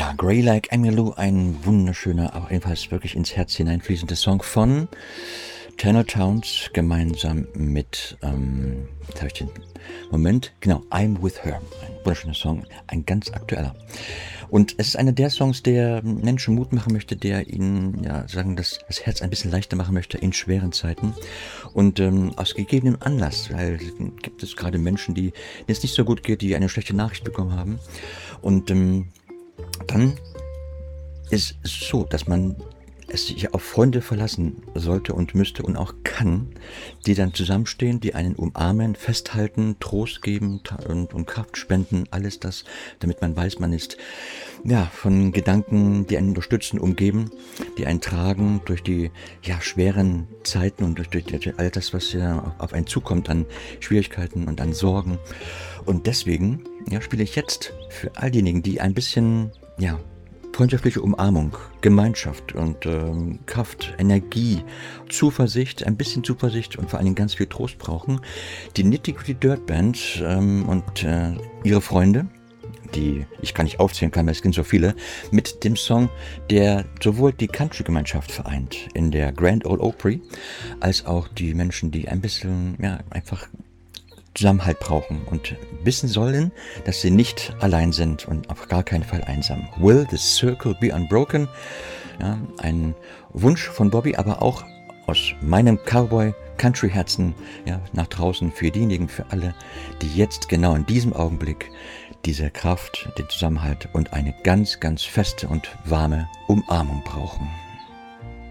Ja, Grey Like Emmylou, ein wunderschöner, aber ebenfalls wirklich ins Herz hineinfließender Song von Tanner Towns gemeinsam mit, jetzt habe ich den Moment, genau, I'm With Her. Ein wunderschöner Song, ein ganz aktueller. Und es ist einer der Songs, der Menschen Mut machen möchte, der ihnen, ja, sagen, das Herz ein bisschen leichter machen möchte in schweren Zeiten. Und aus gegebenem Anlass, weil gibt es gerade Menschen, denen es nicht so gut geht, die eine schlechte Nachricht bekommen haben. Und dann ist es so, dass man es sich auf Freunde verlassen sollte und müsste und auch kann, die dann zusammenstehen, die einen umarmen, festhalten, Trost geben und Kraft spenden, alles das, damit man weiß, man ist ja von Gedanken, die einen unterstützen, umgeben, die einen tragen durch die schweren Zeiten und durch all das, was ja auf einen zukommt an Schwierigkeiten und an Sorgen. Und deswegen spiele ich jetzt für all diejenigen, die ein bisschen freundschaftliche Umarmung, Gemeinschaft und Kraft, Energie, Zuversicht, ein bisschen Zuversicht und vor allen Dingen ganz viel Trost brauchen. Die Nitty-Gritty Dirt Band und ihre Freunde, die ich gar nicht aufzählen kann, weil es sind so viele, mit dem Song, der sowohl die Country-Gemeinschaft vereint in der Grand Ole Opry, als auch die Menschen, die ein bisschen einfach Zusammenhalt brauchen und wissen sollen, dass sie nicht allein sind und auf gar keinen Fall einsam. Will the circle be unbroken? Ja, ein Wunsch von Bobby, aber auch aus meinem Cowboy-Country-Herzen nach draußen für diejenigen, für alle, die jetzt genau in diesem Augenblick diese Kraft, den Zusammenhalt und eine ganz, ganz feste und warme Umarmung brauchen.